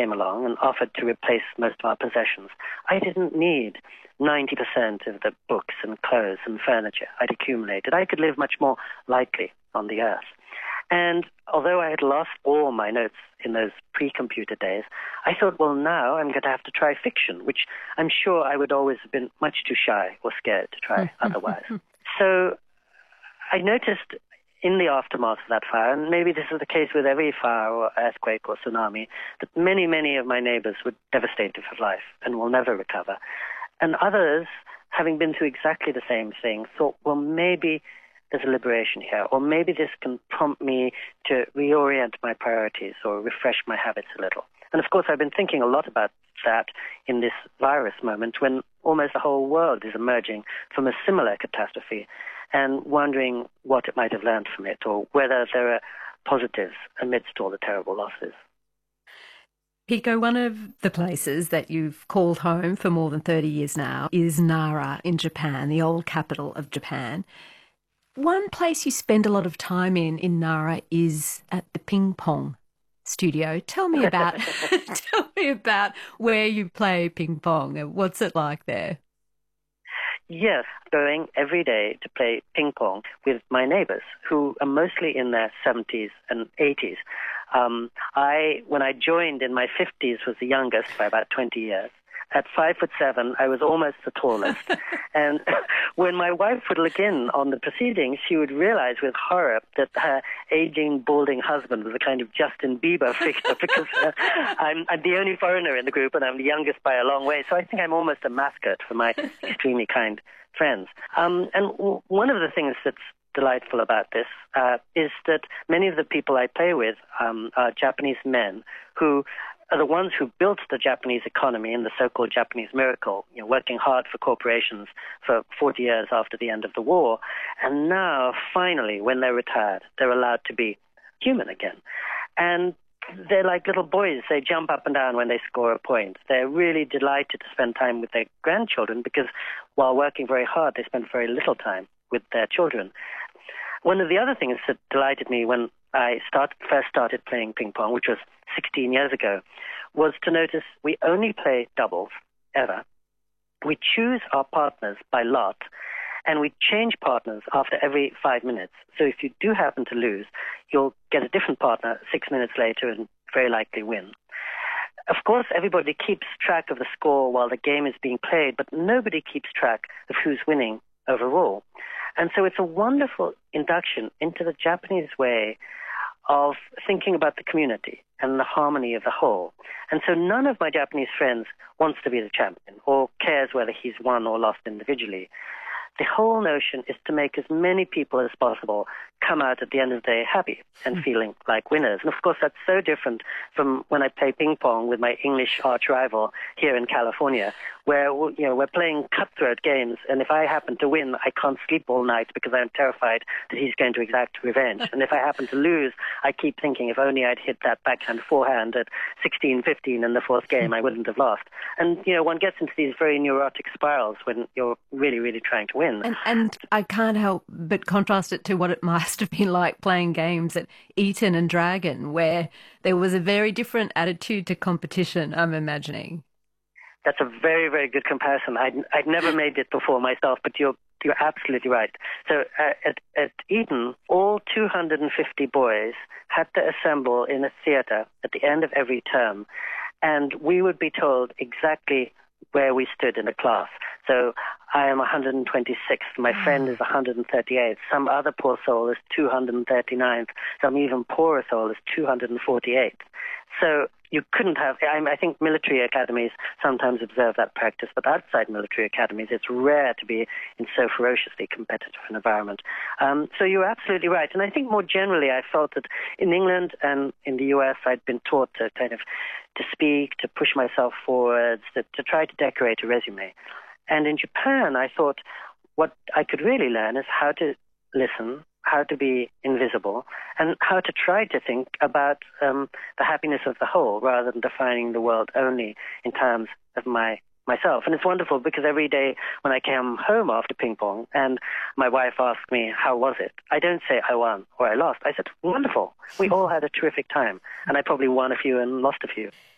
came along and offered to replace most of our possessions, I didn't need 90% of the books and clothes and furniture I'd accumulated. I could live much more lightly on the earth. And although I had lost all my notes in those pre-computer days, I thought, well, now I'm going to have to try fiction, which I'm sure I would always have been much too shy or scared to try otherwise. So I noticed in the aftermath of that fire, and maybe this is the case with every fire or earthquake or tsunami, that many, many of my neighbors were devastated for life and will never recover. And others, having been through exactly the same thing, thought, well, maybe there's a liberation here, or maybe this can prompt me to reorient my priorities or refresh my habits a little. And of course, I've been thinking a lot about that in this virus moment when almost the whole world is emerging from a similar catastrophe and wondering what it might have learned from it or whether there are positives amidst all the terrible losses. Pico, one of the places that you've called home for more than 30 years now is Nara in Japan, the old capital of Japan. One place you spend a lot of time in Nara is at the ping pong studio. Tell me about where you play ping pong and what's it like there? Yes, going every day to play ping pong with my neighbors, who are mostly in their 70s and 80s. When I joined in my 50s, was the youngest by about 20 years. At 5'7", I was almost the tallest. And when my wife would look in on the proceedings, she would realize with horror that her aging, balding husband was a kind of Justin Bieber figure because I'm the only foreigner in the group and I'm the youngest by a long way. So I think I'm almost a mascot for my extremely kind friends. And one of the things that's delightful about this is that many of the people I play with are Japanese men who are the ones who built the Japanese economy in the so-called Japanese miracle, working hard for corporations for 40 years after the end of the war. And now, finally, when they're retired, they're allowed to be human again. And they're like little boys. They jump up and down when they score a point. They're really delighted to spend time with their grandchildren because while working very hard, they spend very little time with their children. One of the other things that delighted me when I first started playing ping pong, which was 16 years ago, was to notice we only play doubles, ever. We choose our partners by lot, and we change partners after every 5 minutes. So if you do happen to lose, you'll get a different partner 6 minutes later and very likely win. Of course, everybody keeps track of the score while the game is being played, but nobody keeps track of who's winning overall. And so it's a wonderful induction into the Japanese way of thinking about the community and the harmony of the whole. And so none of my Japanese friends wants to be the champion or cares whether he's won or lost individually. The whole notion is to make as many people as possible come out at the end of the day happy and feeling like winners. And of course, that's so different from when I play ping pong with my English arch rival here in California, where we're playing cutthroat games. And if I happen to win, I can't sleep all night because I'm terrified that he's going to exact revenge. And if I happen to lose, I keep thinking if only I'd hit that backhand forehand at 16-15 in the fourth game, I wouldn't have lost. And one gets into these very neurotic spirals when you're really, really trying to win. And I can't help but contrast it to what it must have been like playing games at Eton and Dragon, where there was a very different attitude to competition, I'm imagining. That's a very, very good comparison. I'd never made it before myself, but you're absolutely right. So at Eton, all 250 boys had to assemble in a theatre at the end of every term, and we would be told exactly where we stood in the class. So I am 126th. My friend is 138th. Some other poor soul is 239th. Some even poorer soul is 248th. So you couldn't have, I think military academies sometimes observe that practice, but outside military academies, it's rare to be in so ferociously competitive an environment. So you're absolutely right. And I think more generally, I felt that in England and in the US, I'd been taught to to speak, to push myself forwards, to try to decorate a resume. And in Japan, I thought what I could really learn is how to listen, how to be invisible, and how to try to think about the happiness of the whole rather than defining the world only in terms of myself. And it's wonderful because every day when I came home after ping pong and my wife asked me, how was it? I don't say I won or I lost. I said, wonderful. We all had a terrific time. And I probably won a few and lost a few.